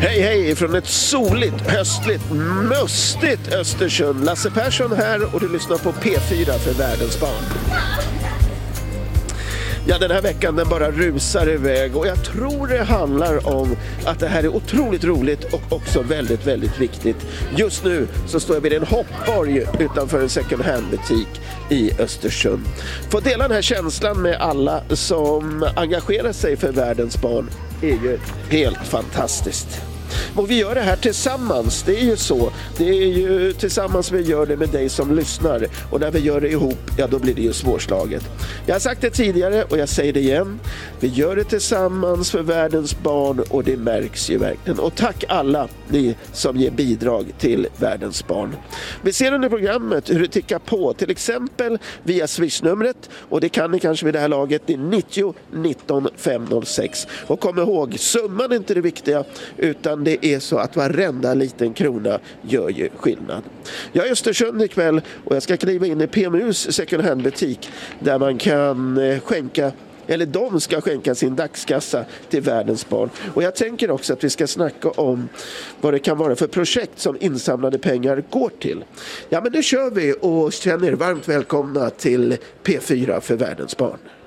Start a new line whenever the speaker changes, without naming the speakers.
Hej hej från ett soligt, höstligt, mustigt Östersund. Lasse Persson här och du lyssnar på P4 för världens barn. Ja, den här veckan den bara rusar iväg och jag tror det handlar om att det här är otroligt roligt och också väldigt, väldigt viktigt. Just nu så står jag vid en hoppborg utanför en second hand-butik i Östersund. Får dela den här känslan med alla som engagerar sig för världens barn är ju helt fantastiskt. Och vi gör det här tillsammans, det är ju så. Det är ju tillsammans vi gör det med dig som lyssnar. Och när vi gör det ihop, ja då blir det ju svårslaget. Jag har sagt det tidigare och jag säger det igen. Vi gör det tillsammans för världens barn och det märks ju verkligen. Och tack alla ni som ger bidrag till världens barn. Vi ser under programmet hur det tickar på, till exempel via Swish-numret. Och det kan ni kanske vid det här laget, det är 90 19 506. Och kom ihåg, summan är inte det viktiga utan det är så att varenda liten krona gör ju skillnad. Jag är i Östersund ikväll och jag ska kliva in i PMUs second hand-butik där man kan skänka, eller de ska skänka sin dagskassa till världens barn. Och jag tänker också att vi ska snacka om vad det kan vara för projekt som insamlade pengar går till. Ja, men nu kör vi och känner er varmt välkomna till P4 för världens barn.